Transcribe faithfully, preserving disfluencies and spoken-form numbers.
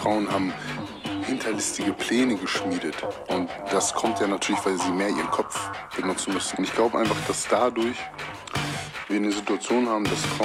Frauen haben hinterlistige Pläne geschmiedet. Und das kommt ja natürlich, weil sie mehr ihren Kopf benutzen müssen. Und ich glaube einfach, dass dadurch wir eine Situation haben, dass Frauen